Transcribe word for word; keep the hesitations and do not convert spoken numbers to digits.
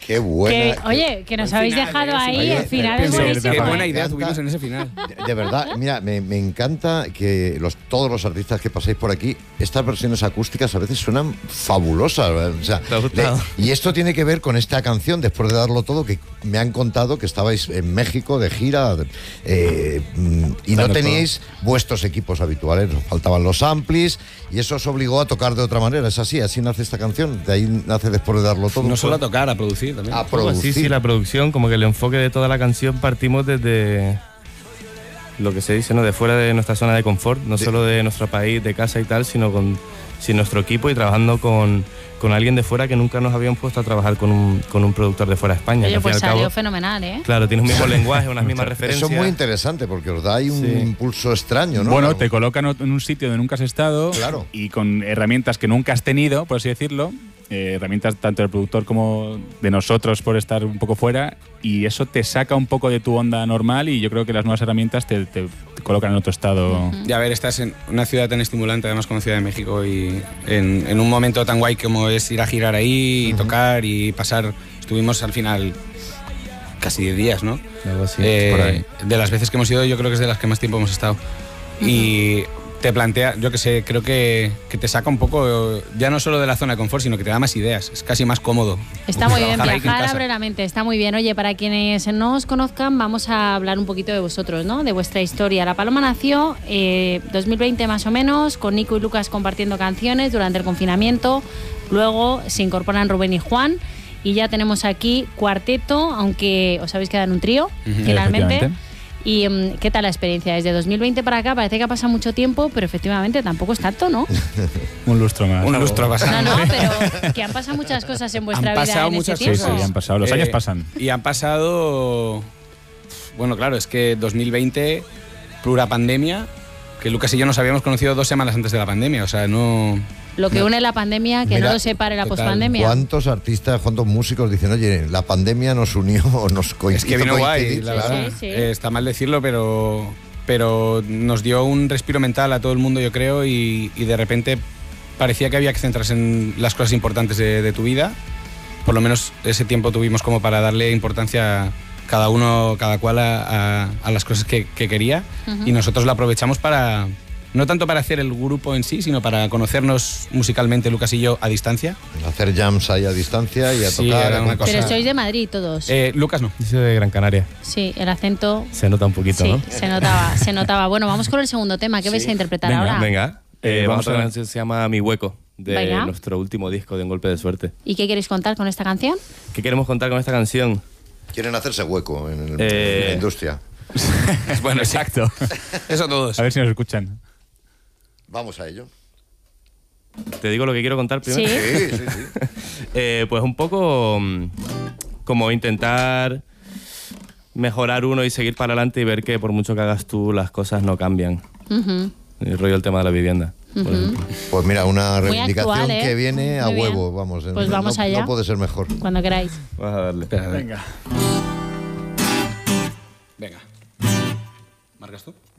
Qué buena. Que, oye, que nos habéis final, dejado ¿eh? ahí, Oye, el final eh, es pero- buenísimo. Qué buena ¿eh? idea tuvimos en ese final. De, de verdad, mira, me, me encanta que los, todos los artistas que pasáis por aquí, estas versiones acústicas a veces suenan fabulosas. O sea, ¿Te ha gustado? le- y esto tiene que ver con esta canción, después de darlo todo, que me han contado que estabais en México de gira eh, mm, y no Darlo teníais vuestros equipos habituales, os faltaban los amplis y eso os obligó a tocar de otra manera. Es así, así nace esta canción, de ahí nace después de darlo todo. No solo a tocar, a producir también. a Sí, producir. sí, la producción, como que el enfoque de toda la canción partimos desde lo que se dice, ¿no? De fuera de nuestra zona de confort, no De- solo de nuestro país, de casa y tal, sino con sin nuestro equipo y trabajando con, con alguien de fuera que nunca nos habían puesto a trabajar con un, con un productor de fuera de España. que Oye, al fin pues y al salió cabo, fenomenal, ¿eh? claro, tiene un mismo lenguaje, unas mismas referencias. Eso es muy interesante porque os da ahí un Sí. impulso extraño, ¿no? Bueno, Claro. te colocan en un sitio donde nunca has estado Claro. y con herramientas que nunca has tenido, por así decirlo, eh, herramientas tanto del productor como de nosotros por estar un poco fuera, y eso te saca un poco de tu onda normal y yo creo que las nuevas herramientas te, te- te colocan en otro estado. Y a ver, estás en una ciudad tan estimulante, además como Ciudad de México, y en, en un momento tan guay como es ir a girar ahí y tocar y pasar. Estuvimos al final casi diez días, ¿no? Algo así, Eh, por ahí. de las veces que hemos ido, yo creo que es de las que más tiempo hemos estado. Y te plantea, yo que sé, creo que, que te saca un poco, ya no solo de la zona de confort, sino que te da más ideas. Es casi más cómodo. Está muy bien, trabajar ahí que en viajar casa. abre la mente, está muy bien. Oye, para quienes no os conozcan, vamos a hablar un poquito de vosotros, ¿no? De vuestra historia. La Paloma nació eh, dos mil veinte más o menos, con Nico y Lucas compartiendo canciones durante el confinamiento. Luego se incorporan Rubén y Juan. Y ya tenemos aquí cuarteto, aunque os habéis quedado en un trío, Ujú. finalmente. Efectivamente. ¿Y mm, qué tal la experiencia? Desde dos mil veinte para acá parece que ha pasado mucho tiempo, pero efectivamente tampoco es tanto, ¿no? Un lustro más. Un lustro pasado. No, no, pero que han pasado muchas cosas en vuestra Han vida pasado en muchas este Sí, tiempo. sí, han pasado. Los años Eh, pasan. Y han pasado. Bueno, claro, es que dos mil veinte, plura pandemia, que Lucas y yo nos habíamos conocido dos semanas antes de la pandemia, o sea, no. Lo que une la pandemia, que Mira, no lo separe la total. pospandemia. ¿Cuántos artistas, cuántos músicos dicen, oye, la pandemia nos unió o nos coincidió? Es que vino guay, la Sí, verdad. sí, sí. Eh, está mal decirlo, pero. Pero nos dio un respiro mental a todo el mundo, yo creo, y, y de repente parecía que había que centrarse en las cosas importantes de, de tu vida. Por lo menos ese tiempo tuvimos como para darle importancia cada uno, cada cual a, a- a las cosas que, que quería. Ujú. Y nosotros lo aprovechamos para, no tanto para hacer el grupo en sí, sino para conocernos musicalmente, Lucas y yo, a distancia. Hacer jams ahí a distancia y a Sí, tocar. era una cosa- Pero sois de Madrid todos. Eh, Lucas no. Yo soy de Gran Canaria. Sí, el acento. Se nota un poquito, Sí, ¿no? se notaba, se notaba. Bueno, vamos con el segundo tema. ¿Qué vais a interpretar Venga, ahora? Venga, eh, Eh, vamos vamos a a- una canción que se llama Mi Hueco, de Venga. nuestro último disco de Un Golpe de Suerte. ¿Y qué queréis contar con esta canción? ¿Qué queremos contar con esta canción? Quieren hacerse hueco en, el- Eh, en la industria. Bueno, Exacto. eso todos. A ver si nos escuchan. Vamos a ello. ¿Te digo lo que quiero contar primero? Sí. Sí, sí, sí. Eh, pues un poco mm, como intentar mejorar uno y seguir para adelante y ver que por mucho que hagas tú, las cosas no cambian. Ujú. El rollo del tema de la vivienda, por Ujú. ejemplo. Pues mira, una Muy reivindicación actual, ¿eh? que viene a Muy bien. huevo, vamos. Pues no- vamos no, allá. No puede ser mejor. Cuando queráis. Vamos a darle. Espera, a ver. Venga. Venga. ¿Marcas tú?